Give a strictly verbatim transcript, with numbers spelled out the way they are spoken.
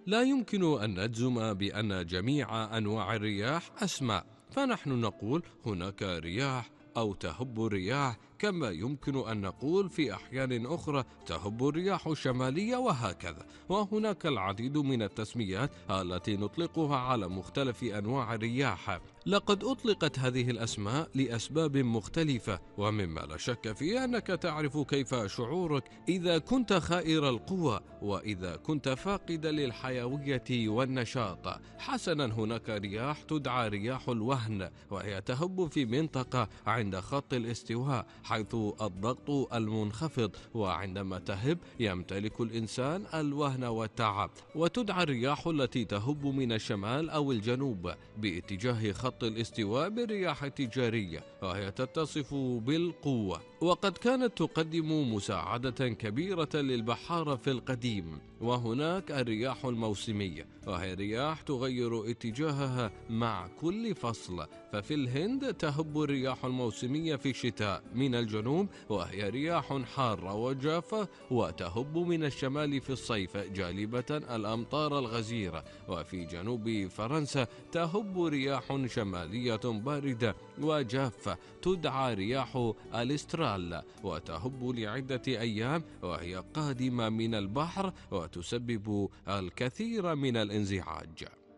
لا يمكن أن نجزم بأن جميع أنواع الرياح أسماء، فنحن نقول هناك رياح أو تهب الرياح، كما يمكن أن نقول في أحيان أخرى تهب الرياح الشمالية وهكذا. وهناك العديد من التسميات التي نطلقها على مختلف أنواع الرياح. لقد أطلقت هذه الأسماء لأسباب مختلفة، ومما لا شك فيه أنك تعرف كيف شعورك إذا كنت خائر القوة وإذا كنت فاقدا للحيوية والنشاط. حسنا، هناك رياح تدعى رياح الوهن، وهي تهب في منطقة عند خط الاستواء حيث الضغط المنخفض، وعندما تهب يمتلك الإنسان الوهن والتعب. وتدعى الرياح التي تهب من الشمال أو الجنوب باتجاه خط الاستواء بالرياح التجارية، وهي تتصف بالقوة، وقد كانت تقدم مساعدة كبيرة للبحارة في القديم. وهناك الرياح الموسمية، وهي رياح تغير اتجاهها مع كل فصل، ففي الهند تهب الرياح الموسمية في الشتاء من الجنوب، وهي رياح حارة وجافة، وتهب من الشمال في الصيف جالبة الأمطار الغزيرة. وفي جنوب فرنسا تهب رياح شمالية باردة وجافة تدعى رياح الاسترال، وتهب لعدة أيام، وهي قادمة من البحر وتسبب الكثير من الانزعاج.